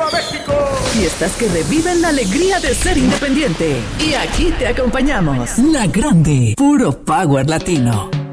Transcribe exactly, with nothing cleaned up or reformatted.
México! Fiestas que reviven la alegría de ser independiente. Y aquí te acompañamos. La Grande, puro power latino.